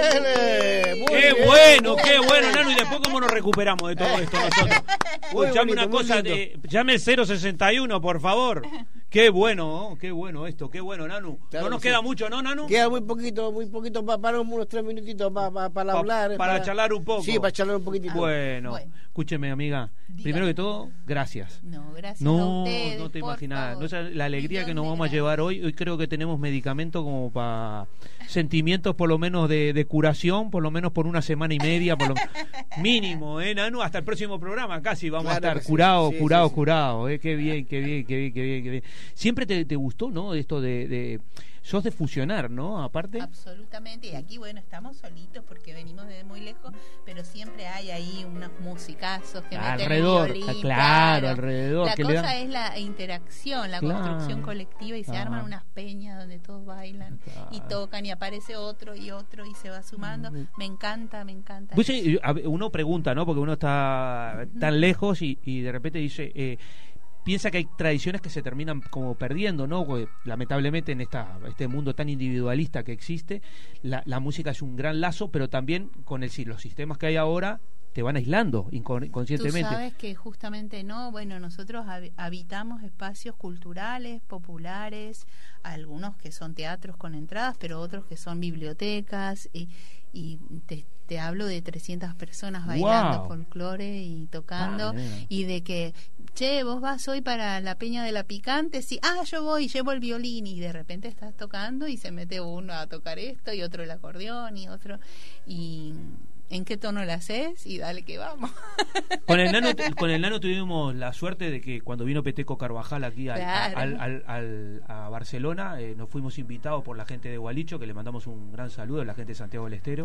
Qué bueno, Nano. Y después cómo nos recuperamos de todo esto nosotros. Llame una cosa llame el 061, por favor. Qué bueno esto, qué bueno, Nanu. Claro, no nos queda mucho, ¿no, Nanu? Queda muy poquito para unos 3 minutitos para hablar. Para charlar un poco. Sí, para charlar un poquitito. Bueno, escúcheme, amiga. Dígame. Primero que todo, gracias. No, gracias a ustedes, no te imaginas. No, la alegría que nos vamos a llevar hoy. Hoy creo que tenemos medicamento como para sentimientos por lo menos de curación, por lo menos por una semana y media, por lo mínimo, Nanu, hasta el próximo programa casi vamos a estar curados. Qué bien. Siempre te gustó, ¿no? Esto sos de fusionar, ¿no? Aparte. Absolutamente. Y aquí, bueno, estamos solitos porque venimos de muy lejos, pero siempre hay ahí unos musicazos que meten alrededor. El violín, alrededor. La cosa es la interacción, la construcción colectiva y se arman unas peñas donde todos bailan y tocan y aparece otro y se va sumando. Me encanta. Pues, uno pregunta, ¿no? Porque uno está tan lejos y de repente dice... piensa que hay tradiciones que se terminan como perdiendo, ¿no? Porque, lamentablemente en este mundo tan individualista que existe, la música es un gran lazo, pero también con los sistemas que hay ahora te van aislando inconscientemente. Tú sabes que justamente nosotros habitamos espacios culturales, populares, algunos que son teatros con entradas, pero otros que son bibliotecas y te hablo de 300 personas bailando folclore y tocando y de que vos vas hoy para la Peña de la Picante, sí, yo voy, llevo el violín y de repente estás tocando y se mete uno a tocar esto y otro el acordeón y otro y ¿en qué tono lo haces? Y dale que vamos. Con el Nano tuvimos la suerte de que cuando vino Peteco Carvajal aquí a Barcelona, nos fuimos invitados por la gente de Gualicho, que le mandamos un gran saludo a la gente de Santiago del Estero.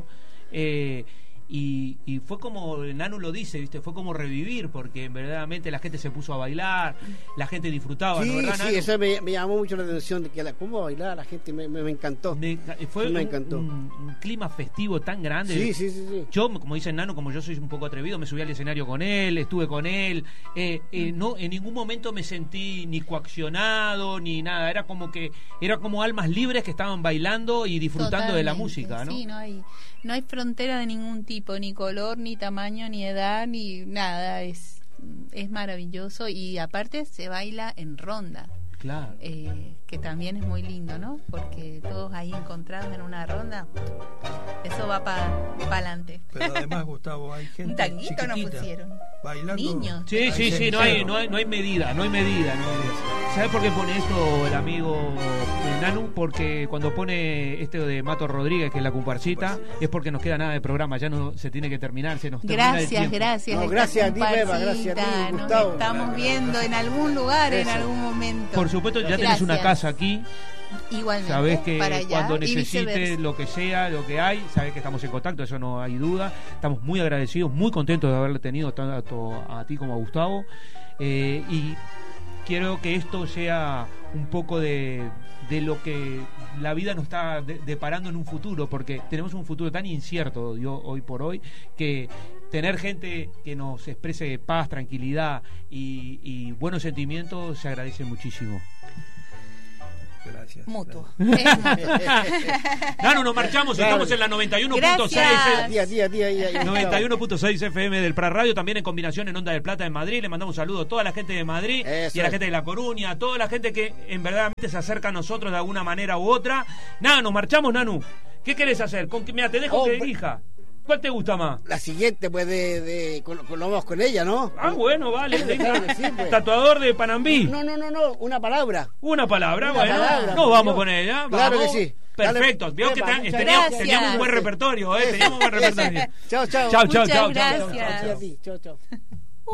Y fue como el Nano lo dice, ¿viste? Fue como revivir, porque verdaderamente la gente se puso a bailar, la gente disfrutaba, ¿no? ¿Verdad, Nano? Sí, eso me llamó mucho la atención, de que cómo bailar la gente, me encantó. Fue me encantó. Un clima festivo tan grande. Sí. Yo, como dice el Nano, como yo soy un poco atrevido, me subí al escenario con él, estuve con él, no, en ningún momento me sentí ni coaccionado, ni nada, era como almas libres que estaban bailando y disfrutando de la música, ¿no? Sí, no hay frontera de ningún tipo, ni color, ni tamaño, ni edad, ni nada. Es maravilloso y aparte se baila en ronda. Claro. Que también es muy lindo, ¿no? Porque todos ahí encontrados en una ronda, eso va para adelante. Pero además, Gustavo, hay gente un tanguito chiquitita, nos pusieron. Bailando. Niños. Sí, no hay medida. ¿Sabes por qué pone esto el amigo Nanu? Porque cuando pone de Mato Rodríguez, que es la comparsita, es porque nos queda nada de programa, ya no se tiene que terminar, se nos termina el tiempo. Gracias. No, gracias a ti, Beba, gracias a ti, Gustavo. Nos estamos viendo en algún lugar, en algún momento. Por supuesto, ya tenés una casa aquí. Igualmente, sabés que para allá, cuando necesites lo que sea, lo que hay, sabés que estamos en contacto, eso no hay duda. Estamos muy agradecidos, muy contentos de haberle tenido tanto a ti como a Gustavo, y quiero que esto sea un poco de lo que la vida nos está deparando en un futuro, porque tenemos un futuro tan incierto hoy por hoy, que tener gente que nos exprese paz, tranquilidad y buenos sentimientos se agradece muchísimo. Gracias. Mutuo. Nano, nos marchamos, estamos en la 91.6 91.6 FM del Prat Radio, también en combinación en Onda del Plata en Madrid. Le mandamos un saludo a toda la gente de Madrid y a la gente de La Coruña, a toda la gente que en verdad se acerca a nosotros de alguna manera u otra. Nada, nos marchamos, Nanu. ¿Qué querés hacer? Mira, te dejo que elija. ¿Cuál te gusta más? La siguiente, pues, lo vamos con ella, ¿no? Bueno, vale. Claro que sí, pues. Tatuador de Panambí. No, una palabra. Una palabra, no vamos con ella. Claro vamos. que sí. Perfecto. Veo que teníamos un buen repertorio, Teníamos un buen repertorio. Chao. Chao. Gracias. Chao.